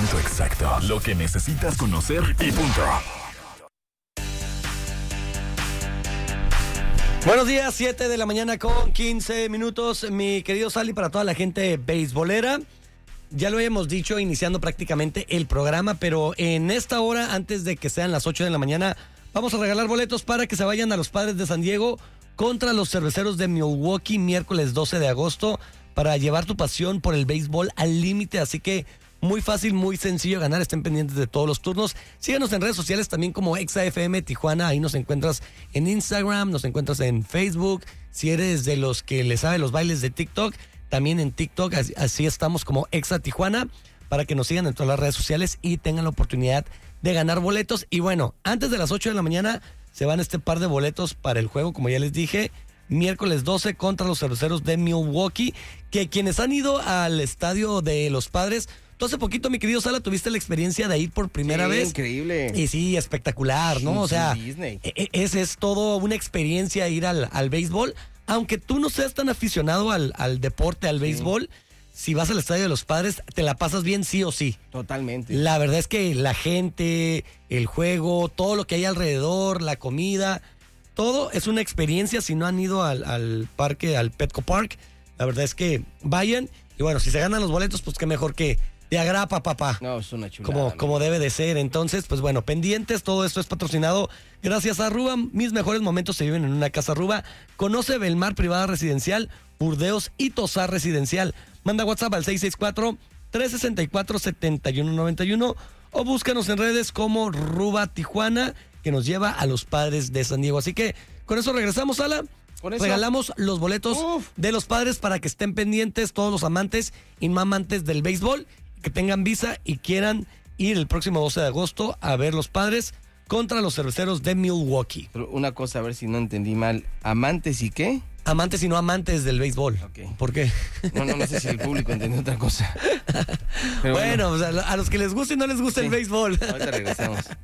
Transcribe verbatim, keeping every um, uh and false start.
momento exacto, lo que necesitas conocer y punto. Buenos días, siete de la mañana con quince minutos, mi querido Sally, para toda la gente beisbolera. Ya lo habíamos dicho, iniciando prácticamente el programa, pero en esta hora, antes de que sean las ocho de la mañana, vamos a regalar boletos para que se vayan a los Padres de San Diego contra los Cerveceros de Milwaukee, miércoles doce de agosto, para llevar tu pasión por el béisbol al límite. Así que muy fácil, muy sencillo ganar. Estén pendientes de todos los turnos. Síganos en redes sociales también como Exa F M Tijuana. Ahí nos encuentras en Instagram, nos encuentras en Facebook. Si eres de los que le sabe los bailes de TikTok, también en TikTok. Así, así estamos como Exa Tijuana, para que nos sigan en todas las redes sociales y tengan la oportunidad de ganar boletos. Y bueno, antes de las ocho de la mañana se van este par de boletos para el juego, como ya les dije, miércoles doce contra los Cerveceros de Milwaukee, que quienes han ido al estadio de los Padres, tú hace poquito, mi querido Sala, tuviste la experiencia de ir por primera sí, vez. Increíble. Y sí, espectacular, ¿no? Sí, o sea, Disney. es, es todo una experiencia ir al, al béisbol. Aunque tú no seas tan aficionado al, al deporte, al sí. béisbol, si vas al estadio de los Padres, te la pasas bien sí o sí. Totalmente. La verdad es que la gente, el juego, todo lo que hay alrededor, la comida, todo es una experiencia. Si no han ido al, al parque, al Petco Park, la verdad es que vayan. Y bueno, si se ganan los boletos, pues qué mejor que de agrapa, papá. No, es una chulada. Como, ¿no? como debe de ser. Entonces, pues bueno, pendientes. Todo esto es patrocinado gracias a Ruba. Mis mejores momentos se viven en una casa Ruba. Conoce Belmar Privada Residencial, Burdeos y Tosar Residencial. Manda WhatsApp al seis seis cuatro, tres seis cuatro, siete uno nueve uno o búscanos en redes como Ruba Tijuana, que nos lleva a los Padres de San Diego. Así que con eso regresamos, Ala. ¿Con eso? Regalamos los boletos Uf. de los Padres para que estén pendientes todos los amantes y no amantes del béisbol, que tengan visa y quieran ir el próximo doce de agosto a ver los Padres contra los Cerveceros de Milwaukee. Pero una cosa, a ver si no entendí mal. ¿Amantes y qué? Amantes y no amantes del béisbol. Okay. ¿Por qué? No, no, no sé si el público entendió otra cosa. Pero bueno, bueno, pues a los que les guste y no les gusta sí. el béisbol. Ahorita regresamos.